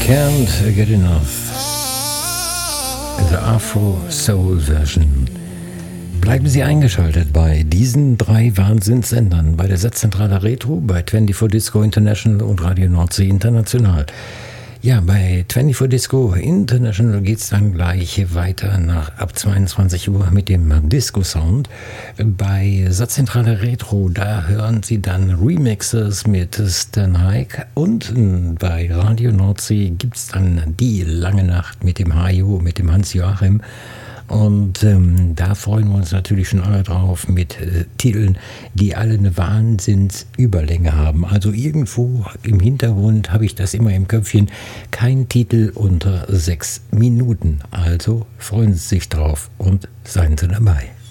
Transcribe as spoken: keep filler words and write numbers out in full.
Can't Get Enough. The Afro Soul Version. Bleiben Sie eingeschaltet bei diesen drei Wahnsinnssendern, bei der Setzzentrale Retro, bei vierundzwanzig Disco International und Radio Nordsee International. Ja, bei vierundzwanzig Disco International geht es dann gleich weiter nach ab zweiundzwanzig Uhr mit dem Disco-Sound. Bei Satzzentrale Retro, da hören Sie dann Remixes mit Stan Haig und bei Radio Nordsee gibt es dann die lange Nacht mit dem Hajo, mit dem Hans-Joachim. Und ähm, da freuen wir uns natürlich schon alle drauf mit äh, Titeln, die alle eine Wahnsinnsüberlänge haben. Also irgendwo im Hintergrund habe ich das immer im Köpfchen. Kein Titel unter sechs Minuten. Also freuen Sie sich drauf und seien Sie dabei.